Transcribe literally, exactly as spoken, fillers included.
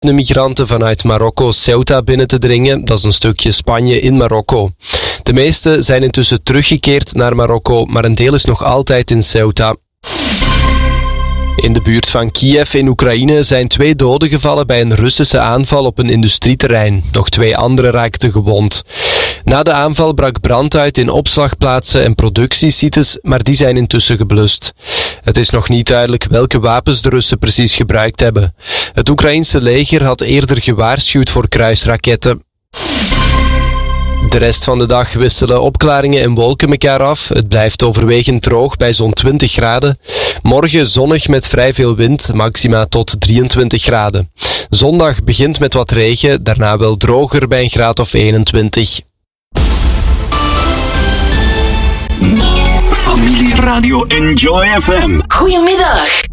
de migranten vanuit Marokko Ceuta binnen te dringen. Dat is een stukje Spanje in Marokko. De meeste zijn intussen teruggekeerd naar Marokko, maar een deel is nog altijd in Ceuta. In de buurt van Kiev in Oekraïne zijn twee doden gevallen bij een Russische aanval op een industrieterrein. Nog twee anderen raakten gewond. Na de aanval brak brand uit in opslagplaatsen en productiesites, maar die zijn intussen geblust. Het is nog niet duidelijk welke wapens de Russen precies gebruikt hebben. Het Oekraïense leger had eerder gewaarschuwd voor kruisraketten. De rest van de dag wisselen opklaringen en wolken elkaar af. Het blijft overwegend droog bij zo'n twintig graden. Morgen zonnig met vrij veel wind, maxima tot drieëntwintig graden. Zondag begint met wat regen, daarna wel droger bij een graad of eenentwintig. Familie Radio Enjoy F M. Goedemiddag.